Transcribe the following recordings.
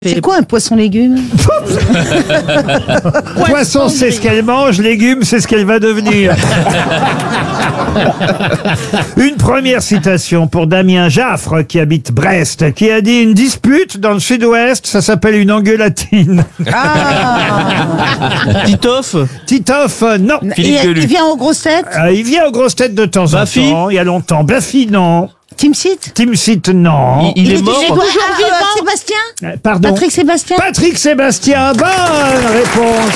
C'est quoi un poisson-légume? Poisson, c'est ce qu'elle mange, légumes, c'est ce qu'elle va devenir. Une première citation pour Damien Jaffre, qui habite Brest, qui a dit « Une dispute dans le sud-ouest, ça s'appelle une engueulatine. » Titoff. Titoff, non. Il vient aux grosses têtes? Il vient aux grosses têtes de temps en Baffy. temps, il y a longtemps. Baffy, non. Timsit? Timsit, non. Il est mort. Sébastien? Pardon. Patrick Sébastien? Patrick Sébastien, bonne réponse.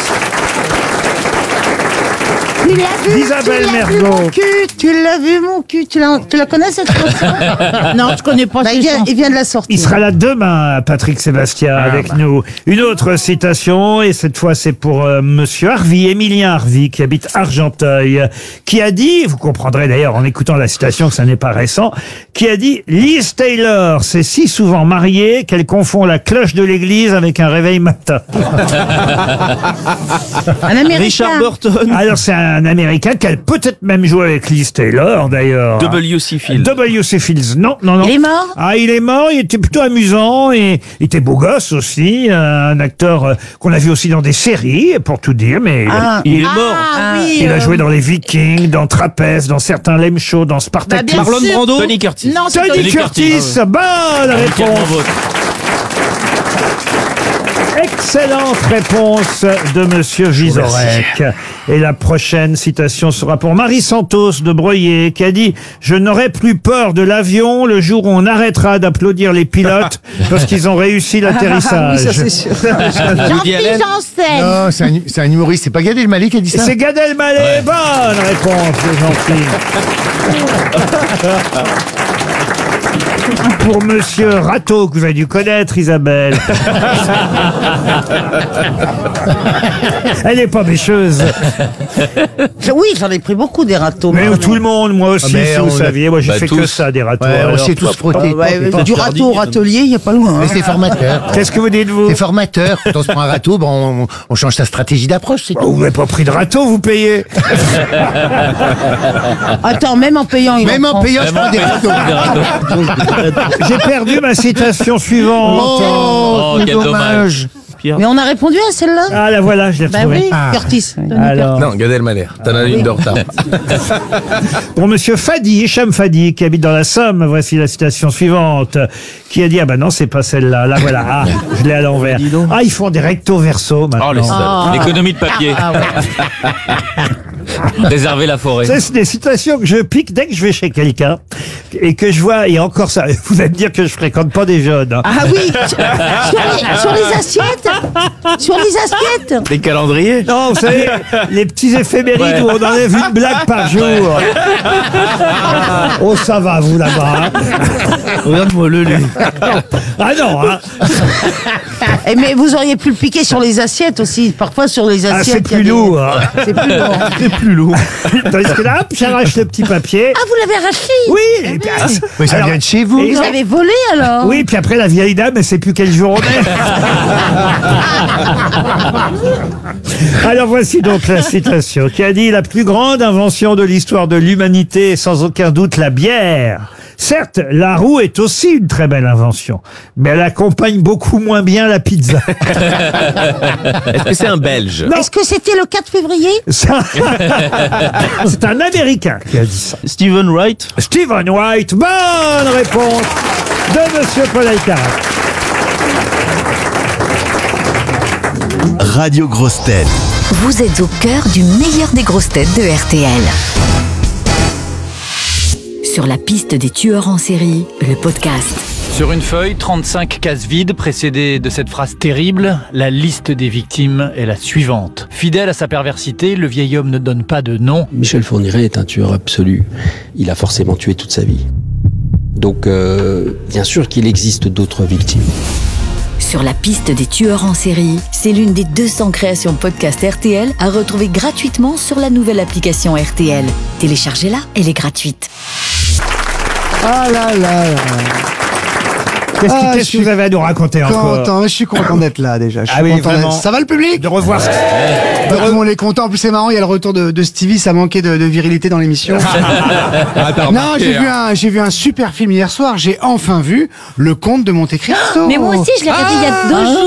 Tu l'as vu? Isabelle Tu l'as vu, Mergo. mon cul? Tu l'as vu, mon cul? Tu la connais, cette chanson? Non, je connais pas cette chanson. Il vient de la sortir. Il sera là demain, Patrick Sébastien, avec nous. Une autre citation, et cette fois c'est pour Monsieur Harvey, Émilien Harvey, qui habite Argenteuil, qui a dit, vous comprendrez d'ailleurs en écoutant la citation que ça n'est pas récent, qui a dit « Liz Taylor s'est si souvent mariée qu'elle confond la cloche de l'église avec un réveil matin. » Un Américain. Richard Burton. Alors c'est un Américain qui a peut-être même joué avec Liz Taylor d'ailleurs. W.C. Fields. W.C. Fields, non. Il est mort? Ah, il est mort, il était plutôt amusant et il était beau gosse aussi, un acteur qu'on a vu aussi dans des séries, pour tout dire, mais Il est mort. Oui, il a joué dans les Vikings, dans Trapèze, dans certains lame shows, dans Spartacus. bien Marlon sûr. Brando. Tony Curtis. Non, c'est Tony Curtis, bonne réponse. Excellente réponse de Monsieur Vizorek. Et la prochaine citation sera pour Marie Santos de Breuillé, qui a dit « Je n'aurai plus peur de l'avion le jour où on arrêtera d'applaudir les pilotes parce qu'ils ont réussi l'atterrissage. » Oui, ça c'est sûr. Allen. Jean-Philippe Janssen. Non, c'est un humoriste, c'est pas Gad Elmaleh qui a dit ça. C'est Gad Elmaleh. Bonne réponse de Jean-Philippe. Pour Monsieur Rateau, que vous avez dû connaître, Isabelle. Elle n'est pas mécheuse. Oui, j'en ai pris beaucoup des râteaux. Mais moi, tout le monde, moi aussi, mais si vous on a- saviez. Moi, j'ai fait que tous. ça, des râteaux. Ouais, on alors. s'est tous frottés. du râteau au râtelier, il n'y a pas loin. Mais c'est formateur. Qu'est-ce que vous dites, vous? C'est formateur. Quand on se prend un râteau, ben on change sa stratégie d'approche, c'est tout. Vous n'avez pas pris de râteau, vous payez. Attends, même en payant, il Même en en prend. payant, je prends des râteaux. J'ai perdu ma citation suivante. Oh, quel dommage. Mais on a répondu à celle-là? Ah, la voilà, je l'ai Bah retrouvée. oui, Curtis. Alors, Non, Gad Elmaleh. T'en as une de retard. pour Monsieur Fadi, Hicham Fadi, qui habite dans la Somme, voici la citation suivante, qui a dit, ah bah non, c'est pas celle-là. Là, voilà. Ah, je l'ai à l'envers. Ah, ils font des recto verso maintenant. Oh, les salauds. L'économie de papier. Réserver la forêt. Ça, c'est des citations que je pique dès que je vais chez quelqu'un et que je vois, et encore ça, vous allez me dire que je fréquente pas des jeunes. Hein. Ah oui, sur les assiettes. Sur les assiettes. Des calendriers. Non, vous savez, les petits éphémérides où on enlève une blague par jour. Oh, ça va, vous, là-bas. Hein. Regarde-moi le lait. Ah non, hein. Eh, mais vous auriez pu le piquer sur les assiettes aussi. Parfois, sur les Ah, assiettes. c'est plus lourd. Hein. C'est plus lourd. C'est plus lourd. Tandis que là, hop, j'arrache le petit papier. Ah, vous l'avez arraché? Oui, et puis, Mais ça alors, vient de chez vous. et- Vous avez volé alors? oui, puis après, la vieille dame, elle sait plus quel jour on est. Alors voici donc la citation qui a dit « La plus grande invention de l'histoire de l'humanité est sans aucun doute la bière. Certes, la roue est aussi une très belle invention, mais elle accompagne beaucoup moins bien la pizza. Est-ce que c'est un Belge? Non. Est-ce que c'était le 4 février? Ça- C'est un Américain qui a dit ça. Stephen Wright. Stephen White, bonne réponse de Monsieur Paul Alcarat. Radio Grosses Têtes. Vous êtes au cœur du meilleur des grosses têtes de RTL. Sur la piste des tueurs en série, le podcast. Sur une feuille, 35 cases vides précédées de cette phrase terrible. La liste des victimes est la suivante. Fidèle à sa perversité, le vieil homme ne donne pas de nom. Michel Fourniret est un tueur absolu. Il a forcément tué toute sa vie. Donc, bien sûr qu'il existe d'autres victimes. Sur la piste des tueurs en série, c'est l'une des 200 créations podcast RTL à retrouver gratuitement sur la nouvelle application RTL. Téléchargez-la, elle est gratuite. Ah là là là. Qu'est-ce que vous avez à nous raconter encore? Content, je suis content d'être là déjà. Je suis Ah oui, content vraiment. d'être- Ça va le public? De revoir. Tout le monde est content. En plus, c'est marrant, il y a le retour de Stevie. Ça manquait de virilité dans l'émission. Non, j'ai vu un super film hier soir. J'ai enfin vu Le Comte de Monte Cristo. Mais moi aussi, je l'ai regardé il y a 2 jours.